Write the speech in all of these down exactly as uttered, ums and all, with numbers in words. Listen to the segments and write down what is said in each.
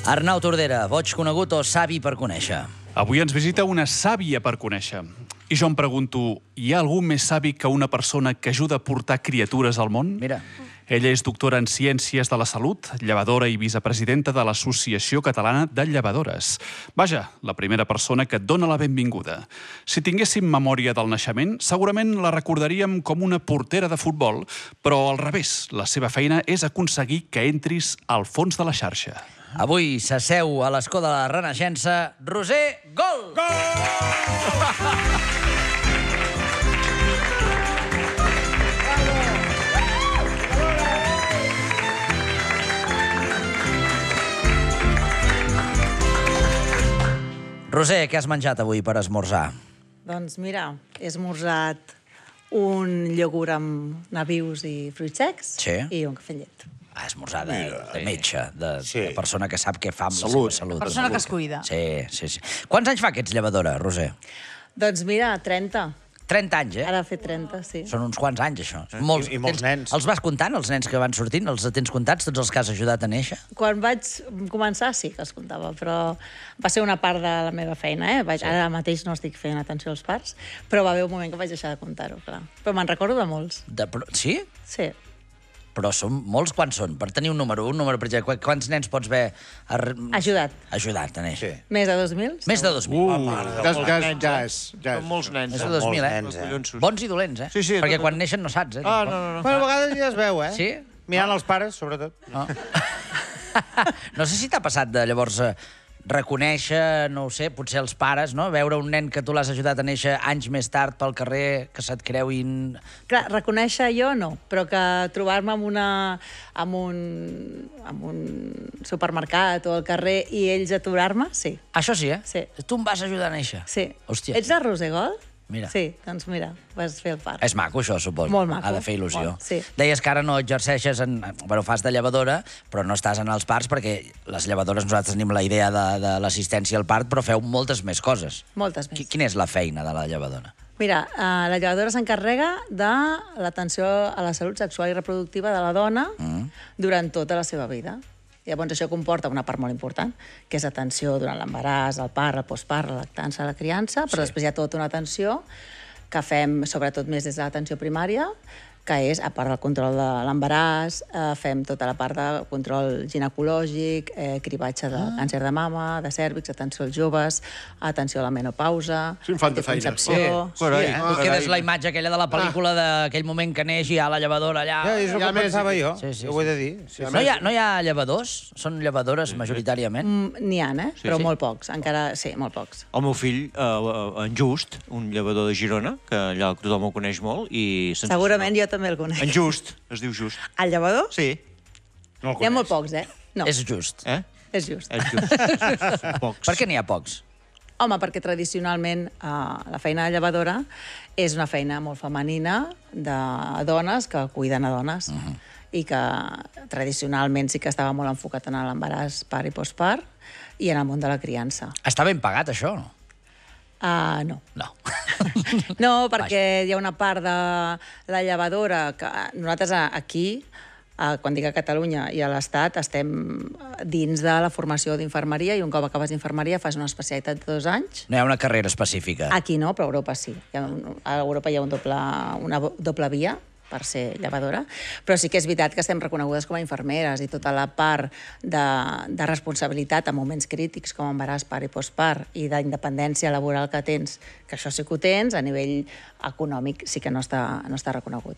Arnau Tordera, boig conegut o savi per conèixer? Avui ens visita una sàvia per conèixer. I jo em pregunto, hi ha algú més savi que una persona que ajuda a portar criatures al món? Mira. Ella és doctora en Ciències de la Salut, llevadora i vicepresidenta de l'Associació Catalana de Llevadores. Vaja, la primera persona que et dona la benvinguda. Si tinguéssim memòria del naixement, segurament la recordaríem com una portera de futbol, però al revés, la seva feina és aconseguir que entris al fons de la xarxa. Avui s'asseu a l'escó de la Renaixença, Roser Gol! Roser, què has menjat avui per esmorzar? Doncs mira, he esmorzat un iogurt amb nabius i fruits secs i un cafè amb llet. Ah, esmorzar de, de metge, de, Sí. de persona que sap què fa amb Salut. la seva salut. Persona que es cuida. Sí, sí, sí. Quants anys fa que ets llevadora, Roser? Doncs mira, trenta. trenta anys, eh? Ara ha fet trenta, sí. Són uns quants anys, això. Molts, I- i molts tens- nens. Els vas comptant, els nens que van sortint? Els tens comptats, tots els que has ajudat a néixer? Quan vaig començar sí que es comptava, però va ser una part de la meva feina, eh? Vaig, ara mateix no estic fent atenció als parts, però va haver un moment que vaig deixar de comptar-ho, clar. Però me'n recordo de molts. De, però, sí? Sí. Però són molts, quants són? Per tenir un número, un número, per exemple, qu- quants nens pots haver... ar- Ajudat. Ajudat a néixer? Sí. Més de dos mil? Més de dos mil. Uh, ja, ja, ja és... Ja Són molts nens. Més de eh? dos mil, eh? nens, eh? Collonsos. Bons i dolents, eh? Sí, sí, Perquè tot- quan neixen no saps, eh? Ah, tampoc. no, no, no. Bueno, a vegades ja es veu, eh? Sí? Mirant els pares, sobretot. No? No sé si t'ha passat de llavors eh, reconèixer, no ho sé, potser els pares, no? Veure un nen que tu l'has ajudat a néixer anys més tard pel carrer, que se't creuin... Clar, reconèixer jo no, però que trobar-me amb, una, amb, un, amb un supermercat o al carrer i ells aturar-me, sí. Això sí, eh? Sí. Tu em vas ajudar a néixer. Sí. Hòstia. Ets de Roser Gol? Mira. Sí, doncs mira, vas fer el part. És maco, això, suposo. Molt maco. Ha de fer il·lusió. Molt, sí. Deies que ara no exerceixes, en, bueno, fas de llevadora, però no estàs en els parts perquè les llevadores, nosaltres tenim la idea de, de l'assistència al part, però feu moltes més coses. Moltes més. Qui- Quina és la feina de la llevadora? Mira, eh, la llevadora s'encarrega de l'atenció a la salut sexual i reproductiva de la dona mm. durant tota la seva vida. Llavors, això comporta una part molt important, que és atenció durant l'embaràs, el part, el postpart, la lactància, la criança, però sí. després hi ha tota una atenció que fem, sobretot més des de l'atenció primària, que és, a part del control de l'embaràs, eh, fem tota la part de control ginecològic, eh, cribatge de ah. càncer de mama, de cèrvix, atenció als joves, atenció a la menopausa, Sí, em fan de feina. anticoncepció... Carai, Sí, tu quedes la imatge aquella de la pel·lícula d'aquell moment que neix i hi ha la llevadora allà. Ja, és el Hi ha que més pensava aquí. jo, Sí, sí, ho he sí. de dir. Sí, No hi, ha, no hi ha llevadors? Són llevadores majoritàriament? Mm, N'hi ha, eh? Però sí. molt pocs, encara... Sí, molt pocs. El meu fill, eh, en Just, un llevador de Girona, que allà tothom ho coneix molt, i... sensacional. Segurament jo també el conec. En Just, es diu Just. El llevador? Sí. No el N'hi ha coneix. molt pocs, eh? No, És just. Eh? és just. És Just. Són pocs. Per què n'hi ha pocs? Home, perquè tradicionalment eh, la feina de llevadora és una feina molt femenina de dones que cuiden a dones uh -huh. i que tradicionalment sí que estava molt enfocat en l'embaràs, part i postpart i en el món de la criança. Està ben pagat, això? Uh, no. No. No, perquè hi ha una part de la llevadora que nosaltres a- aquí, eh, quan dic a Catalunya i a l'Estat, estem dins de la formació d'infermeria i un cop acabes d'infermeria fas una especialitat de dos anys. No hi ha una carrera específica. Aquí no, però a Europa sí. Hi ha un, a Europa hi ha un doble, una doble via per ser llevadora, però sí que és veritat que estem reconegudes com a infermeres i tota la part de, de responsabilitat en moments crítics com embaràs, part i postpart i d'independència laboral que tens, que això sí que ho tens, a nivell econòmic sí que no està, no està reconegut.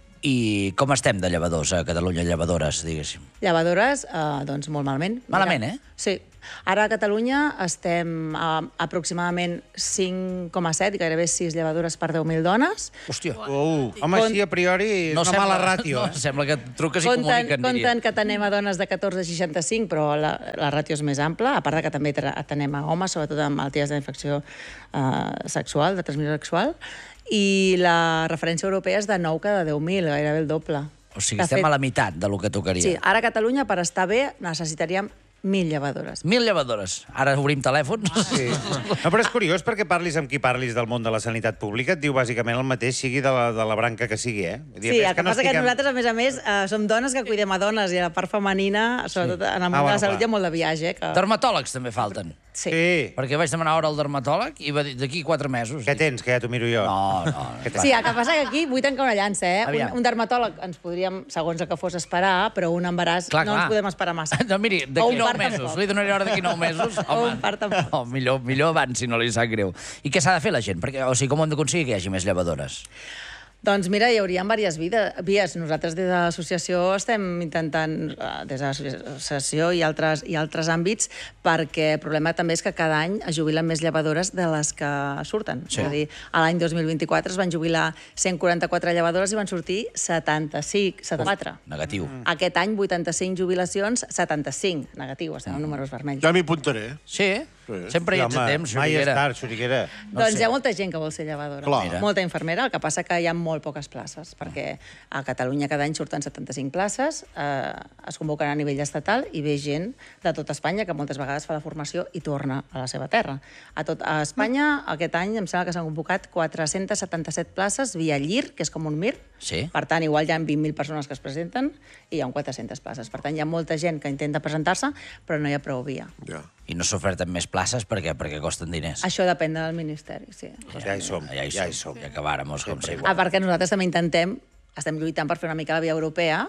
I com estem de llevadors a Catalunya, llevadores, diguéssim? Llevadores, eh, doncs molt malament. Malament, Mira, eh? Sí. Ara a Catalunya estem a aproximadament cinc coma set i gairebé sis llevadores per deu mil dones. Hòstia. Uh, home, així a priori és No una sembla, mala ràtio, no, eh? sembla que truques i Compten, comuniquen, diria. compten que atenem a dones de catorze a seixanta-cinc, però la, la ràtio és més ampla, a part de que també tra- atenem a homes, sobretot amb malalties d'infecció eh, sexual, de transmissió sexual, i la referència europea és de nou cada deu mil, gairebé el doble. O sigui, De estem fet, a la meitat del que tocaria. Sí, ara a Catalunya, per estar bé, necessitaríem Mil llevadores. Mil llevadores. Ara obrim telèfons. Sí. No, però és curiós perquè parlis amb qui parlis del món de la sanitat pública, et diu bàsicament el mateix, sigui de la, de la branca que sigui, eh? Vull dir, Sí, és el que no passa que estiguem- nosaltres, a més a més, eh, som dones que cuidem a dones i a la part femenina, sobretot en el món Ah, de bueno, la salut, clar. hi ha molt de viatge. Que... Dermatòlegs també falten. Sí. Sí. Perquè vaig demanar hora al dermatòleg i va dir d'aquí quatre mesos. Què tens, que ja t'ho miro jo? No, no. Què tens? Sí, el que passa que aquí vull tancar una llança, eh? Aviam. Un, un dermatòleg ens podríem, segons el que fos, esperar, però un embaràs Clar, no clar. ens podem esperar massa. No, miri, O d'aquí un nou part mesos. tampoc. Li donaré hora d'aquí nou mesos. O un part tampoc. No, millor, millor abans, si no li sap greu. I què s'ha de fer la gent? Perquè, o sigui, com ho hem d'aconseguir que hi hagi més llevadores? Doncs mira, hi hauria diverses vida- vies. Nosaltres des de l'associació estem intentant, eh, des de l'associació i altres, i altres àmbits, perquè el problema també és que cada any es jubilen més llevadores de les que surten. Sí. És a dir, a l'any dos mil vint-i-quatre es van jubilar cent quaranta-quatre llevadores i van sortir setanta-cinc, setanta-quatre. Negatiu. Aquest any, vuitanta-cinc jubilacions, setanta-cinc. Negatiu, estem en números vermells. Ja m'hi apuntaré. Sí? Sempre hi ets a temps, mai és Xuriguera. tard, Xuriguera. No doncs sé. hi ha molta gent que vol ser llevadora. Clar. Mira. Molta infermera, el que passa que hi ha molt poques places, perquè a Catalunya cada any surten setanta-cinc places, eh, es convoquen a nivell estatal i ve gent de tot Espanya que moltes vegades fa la formació i torna a la seva terra. A, tot, a Espanya aquest any em sembla que s'han convocat quatre-centes setanta-set places via L I R, que és com un M I R. Sí. Per tant, igual hi ha vint mil persones que es presenten i hi ha quatre-centes places. Per tant, hi ha molta gent que intenta presentar-se, però no hi ha prou via. Ja. I no s'oferten més places perquè perquè costen diners. Això depèn del Ministeri, sí. Ja hi som, Ja hi ja som. hi som. I acabàrem-nos com sempre. A part que nosaltres també intentem, estem lluitant per fer una mica la via europea,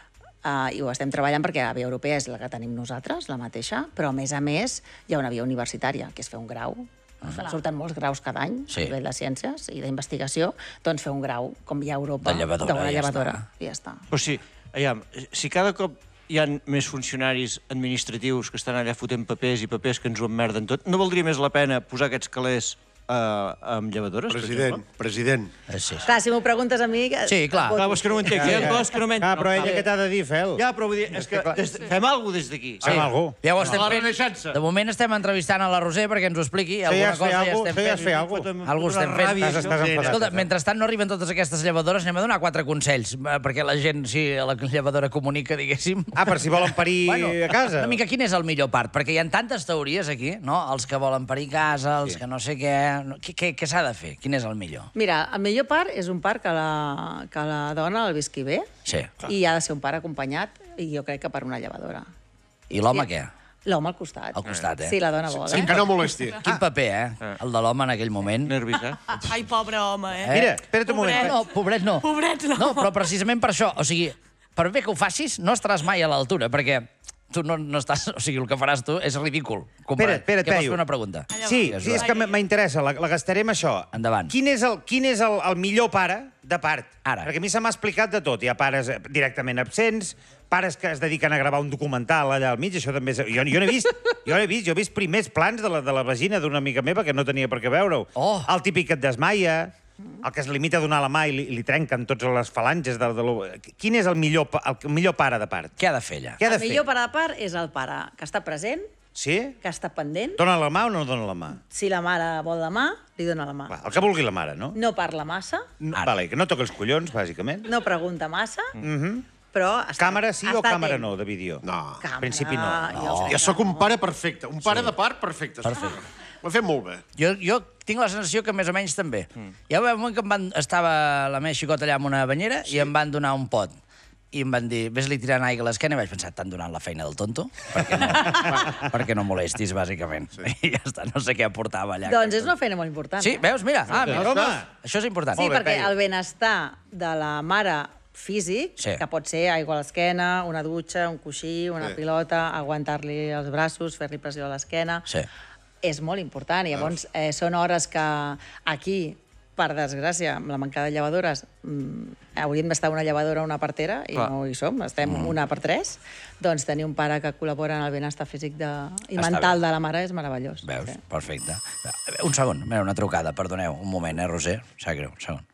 uh, i ho estem treballant perquè la via europea és la que tenim nosaltres, la mateixa, però a més a més hi ha una via universitària, que és fer un grau. Uh-huh. Surten molts graus cada any, Sí. a nivell de ciències i d'investigació, doncs fer un grau, com hi ha a Europa, De llevadora, d'una ja llevadora. I ja està. Però sí, aviam, si cada cop hi ha més funcionaris administratius que estan allà fotent papers i papers que ens ho emmerden tot, no valdria més la pena posar aquests calés eh, amb llevadores, President, per exemple? president. Eh, Sí, sí. Clar, si m'ho preguntes a mi... Sí, clar. Clar, però és que no ho entenc, hi ha coses que no m'entren. Ah, però ella què t'ha de dir, Fel? Ja, però vull dir, és que des, fem alguna cosa des d'aquí. Fem alguna Ja ho estem La fent. Renaixença. De moment estem entrevistant a la Roser perquè ens ho expliqui. Això Alguna ja és fer cosa ja alguna estem cosa, això ja és fent. fer alguna cosa. Algú estem fent. Estàs, estàs enfadat. Escolta, eh? mentrestant no arriben totes aquestes llevadores, anem a donar quatre consells, eh, perquè la gent, si la llevadora comunica, diguéssim... Ah, per si volen parir a casa. Una mica, quina és el millor part? Perquè hi ha tantes teories aquí, no? Els que volen parir a casa, els que no sé què... no- Què, què, què s'ha de fer? Quin és el millor? Mira, el millor part és un part que la, que la dona el visqui bé Sí. i ha de ser un part acompanyat, i jo crec que per una llevadora. I l'home Sí. què? L'home al costat. Al costat, eh? Sí, la dona vol, Sí, eh? que no molesti. Quin paper, eh? El de l'home en aquell moment. Nervis, eh? Ai, pobre home, eh? Mira, espera't un moment. No, pobret no. Pobret no. No, però precisament per això, o sigui, per bé que ho facis, no estaràs mai a l'altura, perquè tu no, no estàs... O sigui, el que faràs tu és ridícul. Espera, espera, Què vols Peyu. fer una pregunta? Sí, sí, és que m'interessa, la, la gastarem això. Endavant. Quin és, el, quin és el, el millor pare de part? Ara. Perquè a mi se m'ha explicat de tot. Hi ha pares eh, directament absents, pares que es dediquen a gravar un documental allà al mig, això també és... Jo, jo n'he vist, jo n'he vist, jo he vist primers plans de la, de la vagina d'una amiga meva que no tenia per què veure-ho. Oh. El típic que et desmaia, el que es limita a donar la mà i li, li trenquen totes les falanges de, de lo... Quin és el millor, pa- el millor pare de part? Què ha de fer allà? Què ha de El fer? millor pare de part és el pare que està present, Sí? que està pendent. Dona la mà o no dona la mà? Si la mare vol la mà, li dona la mà. Va, el que vulgui la mare, no? No parla massa, no Ara. vale, que no toca els collons, bàsicament. no pregunta massa, Mhm. però... Està, Càmera sí o està càmera atent. no, de vídeo? No. Càmera, En principi no. jo crec Ja que sóc un no. pare perfecte. Un pare de part perfecte. Perfecte. Ho he fet molt bé. Jo, jo tinc la sensació que més o menys també. Mm. Hi va haver un moment que em van... estava la meva xicota allà amb una banyera sí. i em van donar un pot. I em van dir, ves-li tirant aigua a l'esquena, i vaig pensar, t'han donat la feina del tonto? Perquè no, perquè no molestis, bàsicament. Sí. I ja està, no sé què aportava allà. Doncs és una feina molt important. Sí, eh? veus? Mira, ah, mira, Home. això és important. Sí, Molt bé, perquè Peyu. el benestar de la mare físic, Sí. que pot ser aigua a l'esquena, una dutxa, un coixí, una Sí. pilota, aguantar-li els braços, fer-li pressió a l'esquena, Sí. és molt important. I llavors eh, són hores que aquí, per desgràcia, amb la mancada de llevadores, mm, hauríem d'estar una llevadora o una partera, i Clar. no hi som, estem mm. una per tres, doncs tenir un pare que col·labora en el benestar físic de... i Està mental bé. de la mare és meravellós. Veus? Sí. Perfecte. Un segon, mira, una trucada, perdoneu, un moment, eh, Roser? Sap greu, un segon.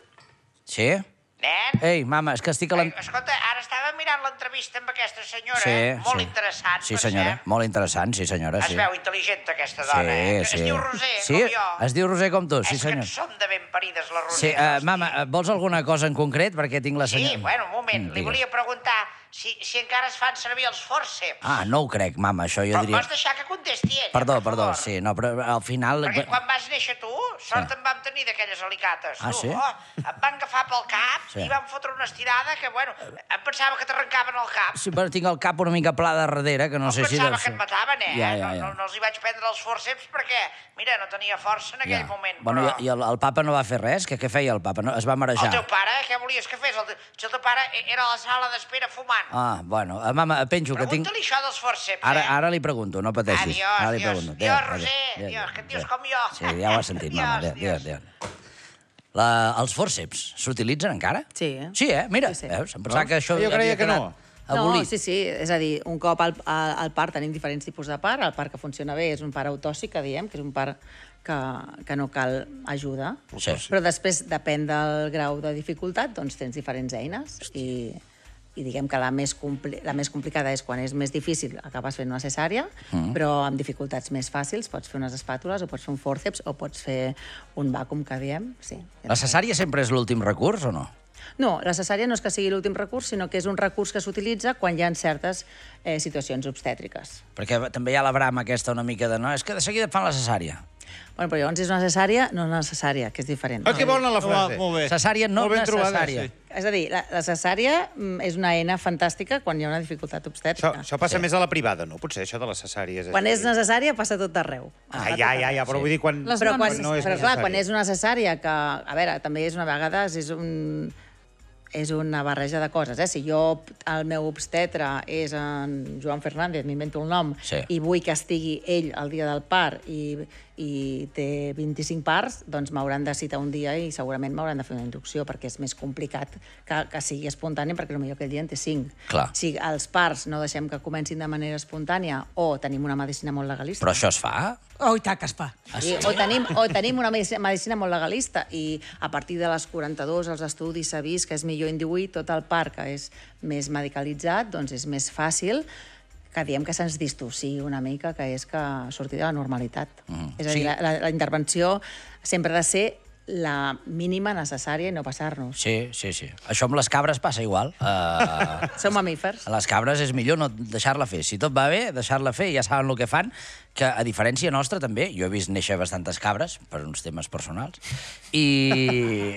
Sí? Nen? Ei, mama, és que estic a Ai, l'en... escolta, ara estava mirant l'entrevista amb aquesta senyora. Sí, Molt sí. interessant, Sí, per senyora, cert. molt interessant, sí, senyora, Es sí. veu intel·ligent, aquesta dona, eh? Sí, Es sí. diu Roser, sí, com jo. es diu Roser com tu, sí, És que senyor. en som de ben parides, la Roser. Sí, uh, mama, eh, vols alguna cosa en concret? Perquè tinc la Sí, senyora... bueno, un moment. Mm, Li digues. volia preguntar si, si encara es fan servir els fòrceps. Ah, no ho crec, mama, això jo Però diria... pots deixar que contesti ella, Perdó, per perdó, favor. sí, no, però al final... Perquè quan vas néixer tu, sort en vam tenir d'aquelles alicates. Ah, tu, sí? Oh, em van agafar pel cap Sí. i van fotre una estirada que, bueno, em pensava que t'arrencaven el cap. Sí, però tinc el cap una mica pla de darrere, que no Em sé si... pensava deu que ser- et mataven, eh? Ja, ja, ja. No, no, no els hi vaig prendre els fòrceps perquè, mira, no tenia força en aquell Ja. moment. Bueno, però... i, i el, el papa no va fer res? Que, què feia el papa? No, es va marejar? El teu pare, què volies que fes? El, te... si el teu pare era a la sala d'espera fumant. Ah, bueno, eh, mama, penjo que tinc... Pregunta-li això dels fòrceps, Ara, eh? ara li pregunto, no pateixis. Adiós, ara li adiós. pregunto. Adiós, Adéu, Roser. adéu, Adiós, adéu, que et dius adéu. com jo. Sí, ja ho has sentit, mama. Adéu, adéu, Adiós, adéu. La, els fòrceps s'utilitzen encara? Sí, eh? Sí, eh? Mira, Sí, sí. veus? Em pensava que això Jo creia havia que no. quedat abolit. No, sí, sí, és a dir, un cop al, al, al par tenim diferents tipus de par, el par que funciona bé és un par autòxic, que diem, que és un par que, que no cal ajuda, Sí. però després, depèn del grau de dificultat, doncs tens diferents eines i, i diguem que la més, compli la més complicada és quan és més difícil, acabes fent una cesària, mm. però amb dificultats més fàcils pots fer unes espàtules o pots fer un fòrceps o pots fer un vàcuum, que diem, sí. La cesària sempre és l'últim recurs o no? No, la cesària no és que sigui l'últim recurs, sinó que és un recurs que s'utilitza quan hi ha certes eh, situacions obstètriques. Perquè també hi ha la brama aquesta una mica de... No, és que de seguida et fan la cesària. Bueno, però llavors és una cesària, no una necessària, que és diferent. Ah, que bona la frase. Molt bé. Cesària no Molt ben trobada, necessària. sí. És a dir, la, la cesària mm, és una eina fantàstica quan hi ha una dificultat Això, obstètrica. això passa més a la privada, no? Potser això de les cesàries... Quan és necessària passa tot arreu. Ah, ja, ja, ja, però vull dir quan, Però, quan, quan no és però clar, quan necessari. és una cesària, que, a veure, també és una vegada, és un és una barreja de coses, eh? Si jo, el meu obstetre és en Joan Fernández, m'invento el nom, Sí. i vull que estigui ell el dia del part i, i té vint-i-cinc parts, doncs m'hauran de citar un dia i segurament m'hauran de fer una inducció, perquè és més complicat que, que sigui espontani, perquè potser aquell dia en té cinc. Clar. Si els parts no deixem que comencin de manera espontània o tenim una medicina molt legalista... Però això es fa? Oh, i tant que es fa. Sí, o, tenim, o tenim una medici- medicina molt legalista i a partir de les quaranta-dos els estudis s'ha vist que és millor induir tot el part que és més medicalitzat, doncs és més fàcil que diem que se'ns distorsi una mica, que és que surti de la normalitat. Mm. És a dir, Sí. la, la, la intervenció sempre ha de ser la mínima necessària i no passar-nos. Sí, sí, sí. Això amb les cabres passa igual. Uh, Som mamífers. a les cabres és millor no deixar-la fer. Si tot va bé, deixar-la fer, ja saben el que fan, que a diferència nostra també, jo he vist néixer bastantes cabres per uns temes personals, i...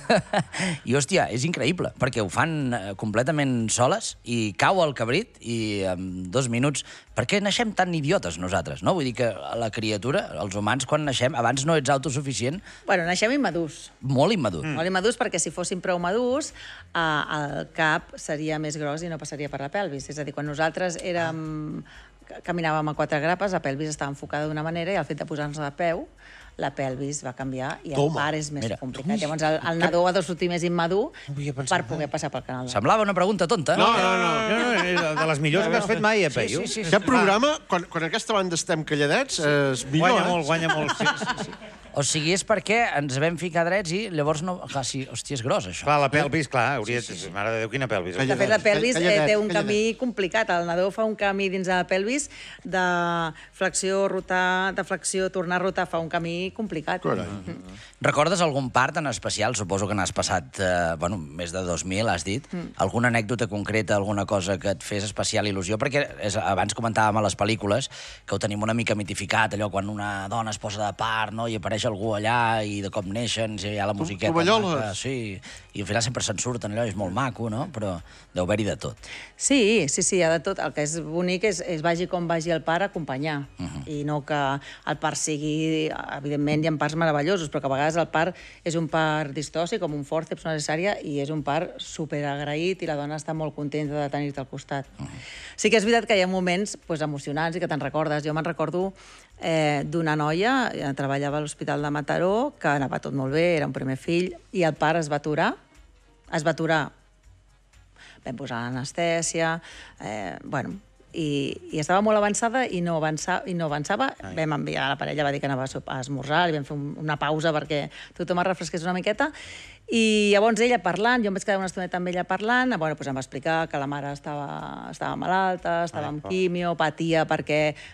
I, hòstia, és increïble, perquè ho fan eh, completament soles i cau el cabrit i en dos minuts... Per què naixem tan idiotes nosaltres, no? Vull dir que la criatura, els humans, quan naixem, abans no ets autosuficient, Bueno, naixem immadurs. molt immadur. Mm. Molt immadurs perquè si fóssim prou madurs eh, el cap seria més gros i no passaria per la pelvis. És a dir, quan nosaltres érem, caminàvem a quatre grapes, la pelvis estava enfocada d'una manera i el fet de posar-nos de peu la pelvis va canviar i el Toma. part és més Mira. complicat. Llavors el, el nadó ha de sortir més immadur havia per pensat poder passar pel canal. Semblava una pregunta tonta. No, no, no. No, no, és de les millors que has fet mai, eh, Peyu? Sí, sí, sí. Aquest programa, quan, quan a aquesta banda estem calladets, és millor, Guanya eh? molt, guanya molt. Sí, sí, sí. O sigui, és perquè ens vam ficar drets i llavors no... Clar, sí, hòstia, és gros, això. Clar, la pelvis, clar, hauria... Sí, sí, sí. Mare de Déu, quina pelvis. De fet, la pelvis eh, Calladet, té un calladet. camí complicat. El nadó fa un camí dins de la pelvis de flexió, rotar, de flexió, tornar a rotar, fa un camí complicat. Carai. Recordes algun part en especial? Suposo que n'has passat, eh, bueno, més de dos mil, has dit. Mm. Alguna anècdota concreta, alguna cosa que et fes especial il·lusió? Perquè és, abans comentàvem a les pel·lícules que ho tenim una mica mitificat, allò quan una dona es posa de part, no?, i apareix algú allà i de cop neixen, i hi ha la musiqueta tovalloles. maca, sí, i al final sempre se'n surten allò, és molt maco, no? Però deu haver-hi de tot. Sí, sí, sí, hi ha de tot. El que és bonic és, és vagi com vagi el part, acompanyar. Uh -huh. I no que el part sigui... Evidentment, hi ha parts meravellosos, però que a vegades el part és un part distòsic, com un fòrceps, una cesària, i és un part superagraït i la dona està molt contenta de tenir-te al costat. Uh -huh. Sí que és veritat que hi ha moments pues, emocionants i que te'n recordes. Jo me'n recordo eh, d'una noia, eh, treballava a l'Hospital de Mataró, que anava tot molt bé, era un primer fill, i el part es va aturar, es va aturar vam posar l'anestèsia, eh, bueno, i, i estava molt avançada i no, avança, i no avançava. Ai. Vam enviar, la parella va dir que anava a sop- a esmorzar, li vam fer un, una pausa perquè tothom es refresqués una miqueta, i llavors ella parlant, jo em vaig quedar una estoneta amb ella parlant, bueno, doncs em va explicar que la mare estava, estava malalta, estava amb quimio, patia perquè